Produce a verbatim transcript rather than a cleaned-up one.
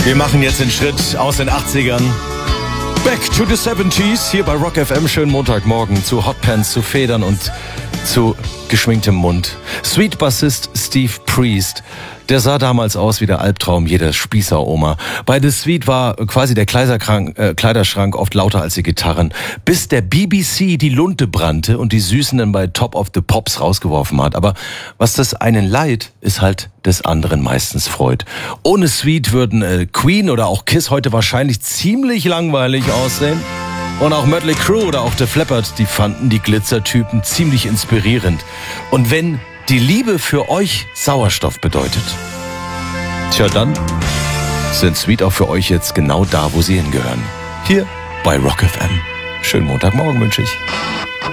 Wir machen jetzt den Schritt aus den achtzigern. Back to the seventies, hier bei Rock F M. Schönen Montagmorgen zu Hotpants, zu Federn und zu geschminktem Mund. Sweet-Bassist Steve Priest, der sah damals aus wie der Albtraum jeder Spießer-Oma. Bei The Sweet war quasi der Kleiderschrank, äh, Kleiderschrank oft lauter als die Gitarren, bis der B B C die Lunte brannte und die Süßen dann bei Top of the Pops rausgeworfen hat. Aber was das einen leid, ist halt des anderen meistens Freud. Ohne Sweet würden äh, Queen oder auch Kiss heute wahrscheinlich ziemlich langweilig aussehen. Und auch Mötley Crüe oder auch Def Leppard, die fanden die Glitzertypen ziemlich inspirierend. Und wenn die Liebe für euch Sauerstoff bedeutet, tja, dann sind Sweet auch für euch jetzt genau da, wo sie hingehören. Hier bei Rock F M. Schönen Montagmorgen wünsche ich.